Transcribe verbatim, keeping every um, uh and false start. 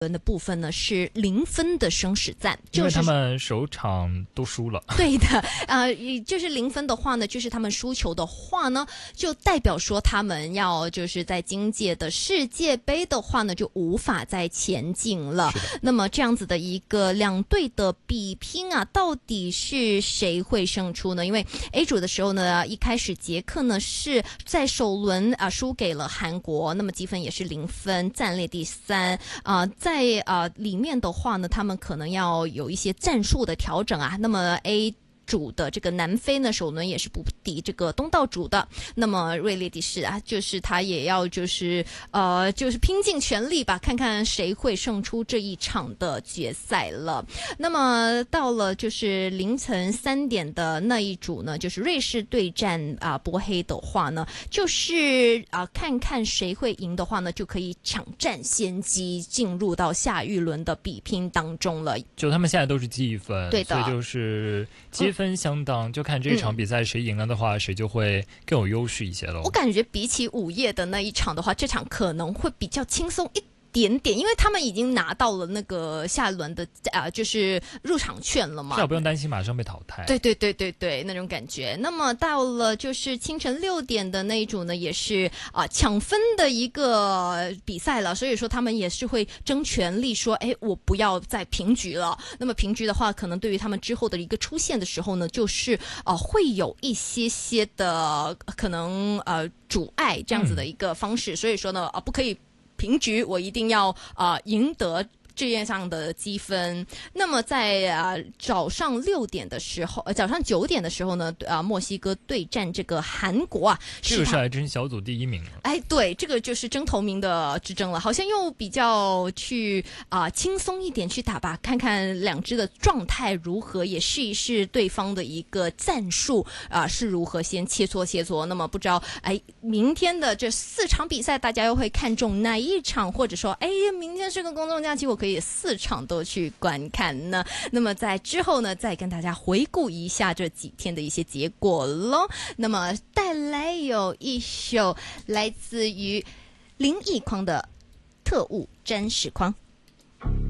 轮的部分呢是零分的生死战， 因为他们首场都输了。 对的，呃，就是零分的话呢，就是他们输球的话呢，就代表说他们要就是在今届的世界杯的话呢，就无法再前进了。那么这样子的一个两队的比拼啊，到底是谁会胜出呢？因为 A 组的时候呢，一开始捷克呢是在首轮啊输给了韩国，那么积分也是零分，暂列第三啊、呃，在在呃里面的话呢，他们可能要有一些战术的调整啊。那么 A组的这个南非呢，首轮也是不敌这个东道主的。那么瑞列迪士啊，就是他也要就是呃就是拼尽全力吧，看看谁会胜出这一场的决赛了。那么到了就是凌晨三点的那一组呢，就是瑞士对战啊、呃、波黑的话呢，就是啊、呃、看看谁会赢的话呢，就可以抢占先机，进入到下一轮的比拼当中了。 就他们现在都是积分， 对的， 所以就是积分。分相当，就看这场比赛谁赢了的话、嗯、谁就会更有优势一些了。 我感觉比起午夜的那一场的话，这场可能会比较轻松一点点，因为他们已经拿到了那个下轮的啊、呃，就是入场券了嘛， 至少不用担心马上被淘汰。 对对对对对，那种感觉。那么到了就是清晨六点的那一组呢，也是啊、呃、抢分的一个比赛了，所以说他们也是会争全力说，哎，我不要再平局了。那么平局的话，可能对于他们之后的一个出现的时候呢，就是啊、呃、会有一些些的可能呃阻碍这样子的一个方式，嗯、所以说呢啊、呃、不可以。平局，我一定要啊、呃、赢得这样的积分。那么在啊、呃、早上六点的时候，呃早上九点的时候呢，啊、呃、墨西哥对战这个韩国啊， 这个是还真小组第一名了。 哎，对，这个就是争头名的之争了，好像又比较去啊、呃、轻松一点去打吧，看看两支的状态如何，也试一试对方的一个战术啊、呃、是如何，先切磋切磋。那么不知道哎，明天的这四场比赛，大家又会看中哪一场，或者说哎，明天是个公众假期，我可以四场都去观看呢？那么在之后呢，再跟大家回顾一下这几天的一些结果咯。那么带来有一首来自于林奕匡的《特务真实框》。